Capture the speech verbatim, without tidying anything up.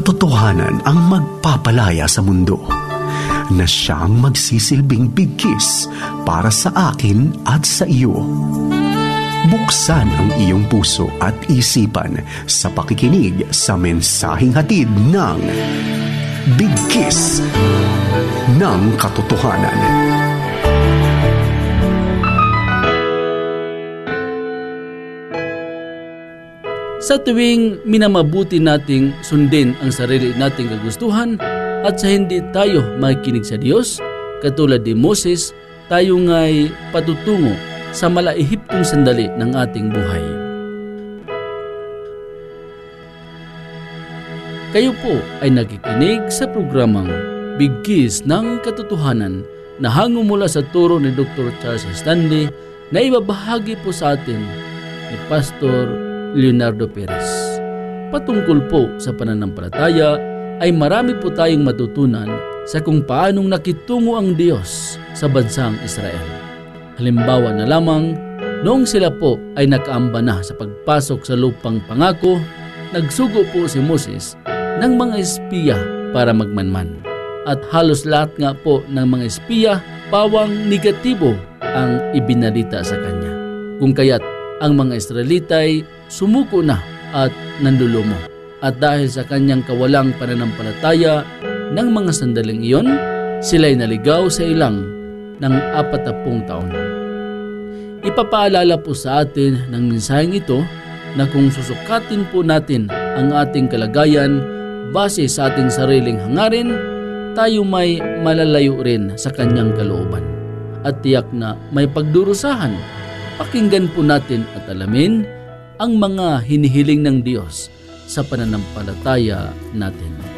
katotohanan ang magpapalaya sa mundo, na siyang magsisilbing bigkis para sa akin at sa iyo. Buksan ang iyong puso at isipan sa pakikinig sa mensaheng hatid ng Bigkis ng Katotohanan. Sa tuwing minamabuti nating sundin ang sarili nating kagustuhan at sa hindi tayo makikinig sa Diyos, katulad ni Moses, tayo nga'y patutungo sa malaihiptong sandali ng ating buhay. Kayo po ay nakikinig sa programang Bigkis ng Katotohanan na hango mula sa turo ni Doctor Charles Stanley na ibabahagi po sa atin ni Pastor Leonardo Perez. Patungkol po sa pananampalataya ay marami po tayong matutunan sa kung paanong nakitungo ang Diyos sa bansang Israel. Halimbawa na lamang, noong sila po ay nakaamba na sa pagpasok sa lupang pangako, nagsugo po si Moses ng mga espiya para magmanman. At halos lahat nga po ng mga espiya, pawang negatibo ang ibinalita sa kanya. Kung kaya't ang mga Israelita ay sumuko na at nandulumo. At dahil sa kanyang kawalang pananampalataya ng mga sandaling iyon, sila'y naligaw sa ilang ng apatapung taon. Ipapaalala po sa atin ng mensaheng ito na kung susukatin po natin ang ating kalagayan base sa ating sariling hangarin, tayo may malalayo rin sa kanyang kalooban. At tiyak na may pagdurusahan. Pakinggan po natin at alamin ang mga hinihiling ng Diyos sa pananampalataya natin.